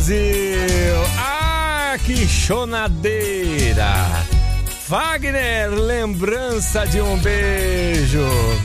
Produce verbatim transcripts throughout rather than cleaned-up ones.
Brasil! Ah, que chonadeira! Wagner, lembrança de um beijo.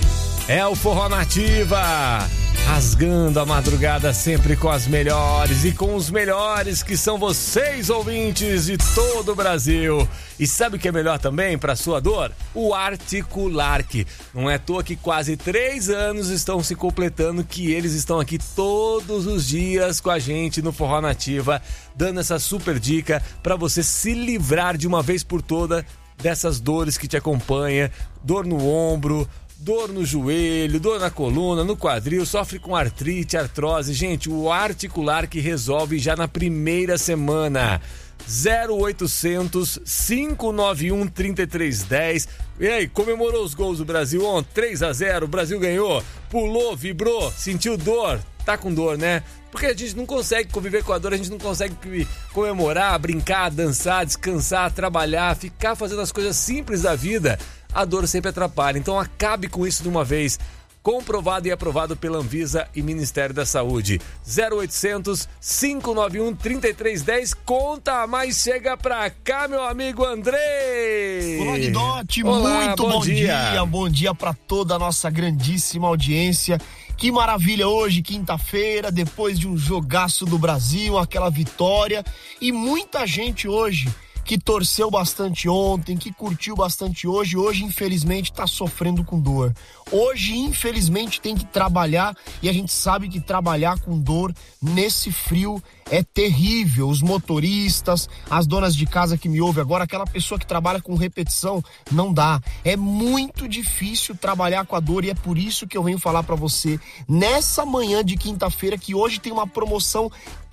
É o Forró Nativa, rasgando a madrugada sempre com as melhores e com os melhores que são vocês, ouvintes de todo o Brasil. E sabe o que é melhor também para sua dor? O Articulark. Não é à toa que quase três anos estão se completando que eles estão aqui todos os dias com a gente no Forró Nativa, dando essa super dica para você se livrar de uma vez por toda dessas dores que te acompanham, dor no ombro, dor no joelho, dor na coluna, no quadril, sofre com artrite, artrose. Gente, o Articulark resolve já na primeira semana. zero oitocentos, cinco nove um, três três um zero. E aí, comemorou os gols do Brasil ontem? três a zero, o Brasil ganhou, pulou, vibrou, sentiu dor, tá com dor, né? Porque a gente não consegue conviver com a dor, a gente não consegue comemorar, brincar, dançar, descansar, trabalhar, ficar fazendo as coisas simples da vida. A dor sempre atrapalha, então acabe com isso de uma vez. Comprovado e aprovado pela Anvisa e Ministério da Saúde. zero oitocentos, cinco nove um, três três um zero. Conta, mas chega pra cá, meu amigo Andrei. Olá, Guidotti, Olá, muito bom, bom dia. dia. Bom dia pra toda a nossa grandíssima audiência. Que maravilha hoje, quinta-feira, depois de um jogaço do Brasil, aquela vitória. E muita gente hoje que torceu bastante ontem, que curtiu bastante hoje, hoje infelizmente tá sofrendo com dor. Hoje infelizmente tem que trabalhar e a gente sabe que trabalhar com dor nesse frio é terrível. Os motoristas, as donas de casa que me ouvem agora, aquela pessoa que trabalha com repetição, não dá. É muito difícil trabalhar com a dor e é por isso que eu venho falar pra você nessa manhã de quinta-feira que hoje tem uma promoção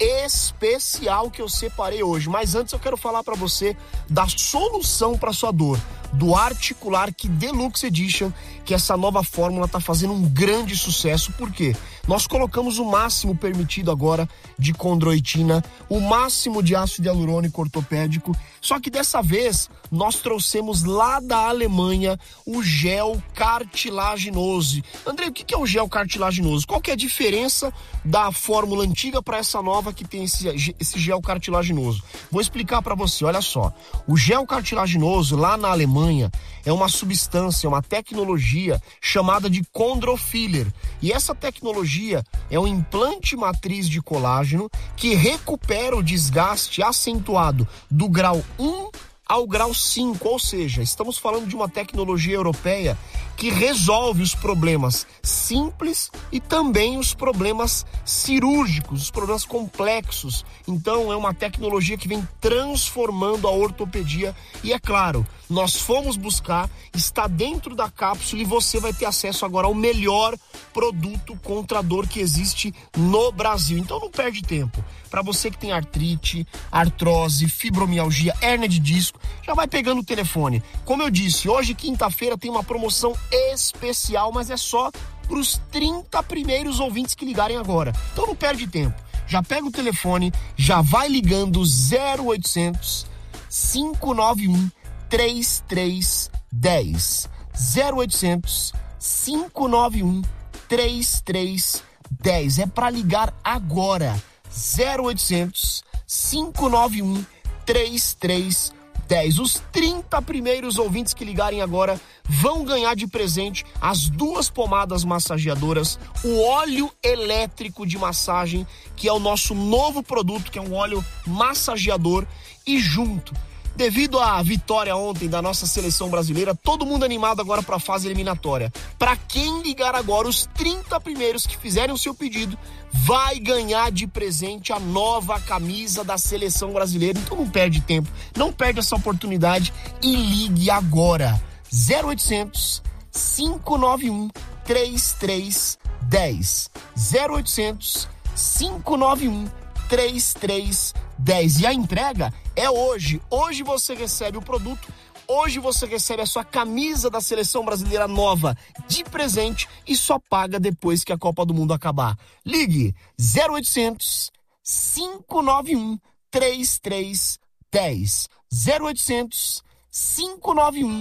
especial que eu separei hoje. Mas antes eu quero falar pra você da solução pra sua dor, do Articulark Deluxe Edition, que essa nova fórmula tá fazendo um grande sucesso. Por quê? Nós colocamos o máximo permitido agora de condroitina, o máximo de ácido hialurônico ortopédico, só que dessa vez nós trouxemos lá da Alemanha o gel cartilaginoso. André, o que é o gel cartilaginoso? Qual que é a diferença da fórmula antiga para essa nova que tem esse, esse gel cartilaginoso? Vou explicar para você, olha só. O gel cartilaginoso lá na Alemanha é uma substância, uma tecnologia chamada de Chondrofiller. E essa tecnologia é um implante matriz de colágeno que recupera o desgaste acentuado do grau um ao grau cinco, ou seja, estamos falando de uma tecnologia europeia que resolve os problemas simples e também os problemas cirúrgicos, os problemas complexos. Então é uma tecnologia que vem transformando a ortopedia e, é claro, nós fomos buscar, está dentro da cápsula e você vai ter acesso agora ao melhor produto contra a dor que existe no Brasil. Então não perde tempo. Para você que tem artrite, artrose, fibromialgia, hérnia de disco, já vai pegando o telefone. Como eu disse, hoje, quinta-feira, tem uma promoção especial, mas é só para os trinta primeiros ouvintes que ligarem agora. Então não perde tempo. Já pega o telefone, já vai ligando zero oitocentos, cinco nove um, três três um zero. zero oitocentos, cinco nove um, três três um zero. É para ligar agora. zero oitocentos, cinco nove um, três três um zero. Os trinta primeiros ouvintes que ligarem agora vão ganhar de presente as duas pomadas massageadoras, o óleo elétrico de massagem, que é o nosso novo produto, que é um óleo massageador, e junto, devido à vitória ontem da nossa seleção brasileira, todo mundo animado agora para a fase eliminatória. Para quem ligar agora, os trinta primeiros que fizerem o seu pedido, vai ganhar de presente a nova camisa da seleção brasileira. Então não perde tempo, não perde essa oportunidade e ligue agora. zero oitocentos, cinco nove um, três três um zero. zero oitocentos, cinco nove um, três três um zero. E a entrega é hoje. Hoje você recebe o produto, hoje você recebe a sua camisa da seleção brasileira nova de presente e só paga depois que a Copa do Mundo acabar. Ligue zero oitocentos, cinco nove um, três três um zero. zero oitocentos, cinco nove um, três três um zero.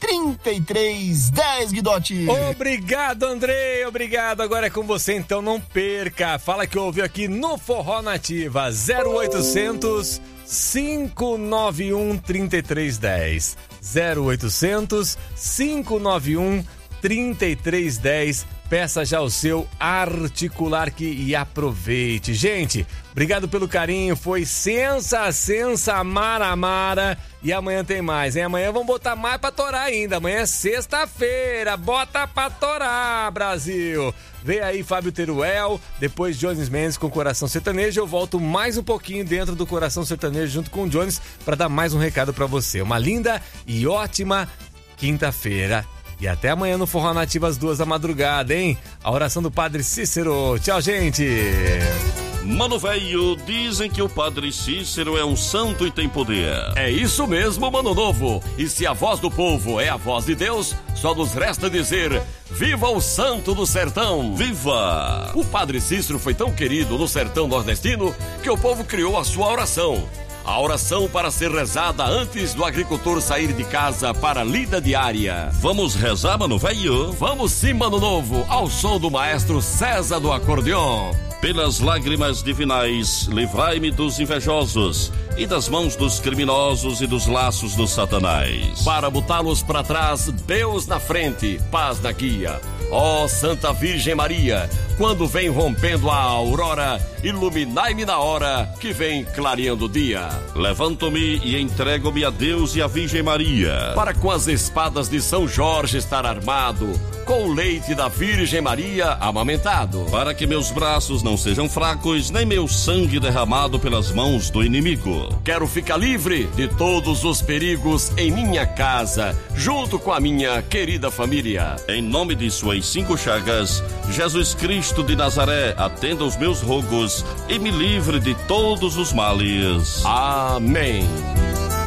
trinta e três dez, Guidotti. Obrigado, Andrei, obrigado. Agora é com você, então não perca. Fala que ouviu aqui no Forró Nativa. zero oitocentos, cinco nove um, trinta e três dez. zero oitocentos, cinco nove um, trinta e três dez. Peça já o seu Articular que e aproveite. Gente, obrigado pelo carinho, foi sensa, sensa, mara, mara. E amanhã tem mais, hein? Amanhã vamos botar mais pra torar ainda. Amanhã é sexta-feira, bota pra torar, Brasil. Vem aí Fábio Teruel, depois Jones Mendes com Coração Sertanejo. Eu volto mais um pouquinho dentro do Coração Sertanejo junto com o Jones pra dar mais um recado pra você. Uma linda e ótima quinta-feira. E até amanhã no Forró Nativa às duas da madrugada, hein? A oração do Padre Cícero. Tchau, gente! Mano velho, dizem que o Padre Cícero é um santo e tem poder. É isso mesmo, mano novo. E se a voz do povo é a voz de Deus, só nos resta dizer: viva o santo do sertão! Viva! O Padre Cícero foi tão querido no sertão nordestino que o povo criou a sua oração. A oração para ser rezada antes do agricultor sair de casa para a lida diária. Vamos rezar, mano velho? Vamos sim, mano novo, ao som do maestro César do acordeon. Pelas lágrimas divinais, livrai-me dos invejosos e das mãos dos criminosos e dos laços do Satanás. Para botá-los para trás, Deus na frente, paz na guia. Ó Santa Virgem Maria, quando vem rompendo a aurora, iluminai-me na hora que vem clareando o dia. Levanto-me e entrego-me a Deus e a Virgem Maria, para com as espadas de São Jorge estar armado, com o leite da Virgem Maria amamentado, para que meus braços não sejam fracos, nem meu sangue derramado pelas mãos do inimigo. Quero ficar livre de todos os perigos em minha casa, junto com a minha querida família. Em nome de suas cinco chagas, Jesus Cristo de Nazaré, atenda os meus rogos e me livre de todos os males. Amém.